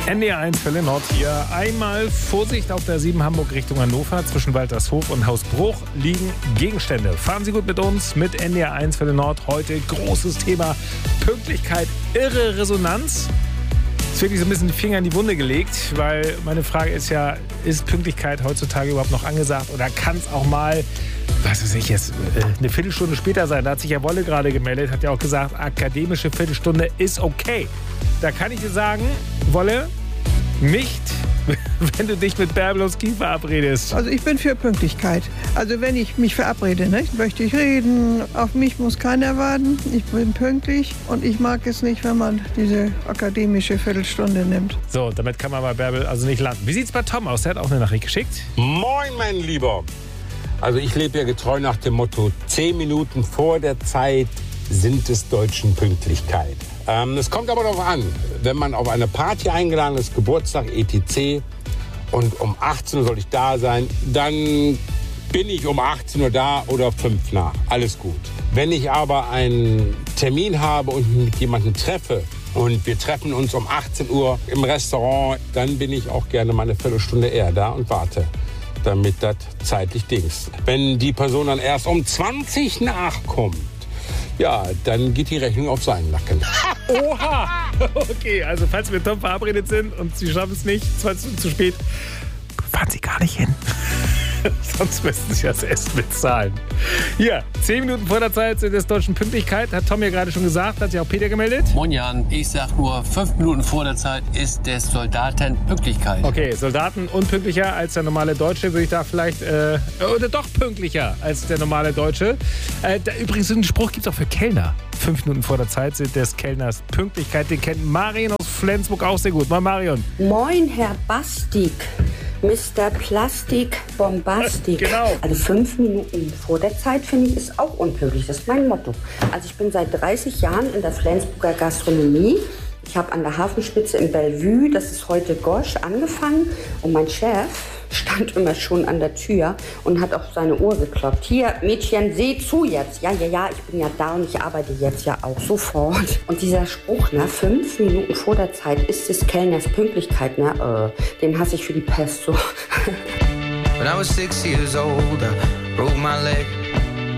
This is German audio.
NDR1 Welle Nord hier. Einmal Vorsicht auf der 7 Hamburg Richtung Hannover. Zwischen Waltershof und Haus Bruch liegen Gegenstände. Fahren Sie gut mit uns, mit NDR1 Welle Nord. Heute großes Thema Pünktlichkeit, irre Resonanz. Es wird wirklich so ein bisschen die Finger in die Wunde gelegt, weil meine Frage ist ja, ist Pünktlichkeit heutzutage überhaupt noch angesagt oder kann es auch mal, was weiß ich jetzt, eine Viertelstunde später sein? Da hat sich ja Wolle gerade gemeldet, hat ja auch gesagt, akademische Viertelstunde ist okay. Da kann ich dir sagen, Wolle, nicht, wenn du dich mit Bärbel aus Kiel verabredest. Also ich bin für Pünktlichkeit. Also wenn ich mich verabrede, möchte ich reden. Auf mich muss keiner warten. Ich bin pünktlich und ich mag es nicht, wenn man diese akademische Viertelstunde nimmt. So, damit kann man bei Bärbel also nicht landen. Wie sieht's bei Tom aus? Der hat auch eine Nachricht geschickt. Moin, mein Lieber. Also ich lebe ja getreu nach dem Motto, 10 Minuten vor der Zeit sind des Deutschen Pünktlichkeit. Es kommt aber darauf an, wenn man auf eine Party eingeladen ist, Geburtstag, etc. und um 18 Uhr soll ich da sein, dann bin ich um 18 Uhr da oder 5 nach. Alles gut. Wenn ich aber einen Termin habe und mich mit jemandem treffe und wir treffen uns um 18 Uhr im Restaurant, dann bin ich auch gerne mal eine Viertelstunde eher da und warte, damit das zeitlich dings. Wenn die Person dann erst um 20 nachkommt, ja, dann geht die Rechnung auf seinen Nacken. Oha! Okay, also falls wir mit Tom verabredet sind und Sie schaffen es nicht, 20 Minuten zu spät, fahren Sie gar nicht hin. Sonst müssten Sie das Essen bezahlen. Hier, 10 Minuten vor der Zeit des Deutschen Pünktlichkeit, hat Tom ja gerade schon gesagt, hat sich auch Peter gemeldet. Moin Jan, ich sag nur, 5 Minuten vor der Zeit ist des Soldaten Pünktlichkeit. Okay, Soldaten unpünktlicher als der normale Deutsche, würde ich da vielleicht, oder doch pünktlicher als der normale Deutsche. Übrigens, einen Spruch gibt es auch für Kellner. 5 Minuten vor der Zeit sind des Kellners Pünktlichkeit. Den kennt Marion aus Flensburg auch sehr gut. Moin Marion. Moin Herr Bastik. Mr. Plastik Bombastik. Genau. Also 5 Minuten vor der Zeit, finde ich, ist auch unpünktlich. Das ist mein Motto. Also ich bin seit 30 Jahren in der Flensburger Gastronomie. Ich habe an der Hafenspitze in Bellevue, das ist heute Gosch, angefangen. Und mein Chef stand immer schon an der Tür und hat auf seine Uhr geklopft. Hier, Mädchen, seh zu jetzt. Ja, ich bin ja da und ich arbeite jetzt ja auch sofort. Und dieser Spruch, 5 Minuten vor der Zeit ist des Kellners Pünktlichkeit, den hasse ich für die Pest so. When I was 6 years old, I broke my leg.